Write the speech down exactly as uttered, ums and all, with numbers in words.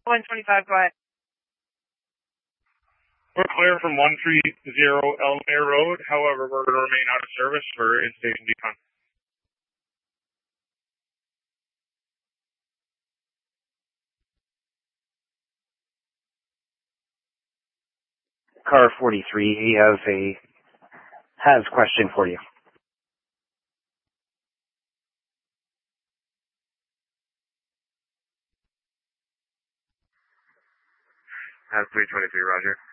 one twenty-five, go ahead. We're clear from one three zero Elm Air Road. However, we're going to remain out of service for in-station decon. Car forty-three, he has a has a question for you. Has three twenty-three, roger.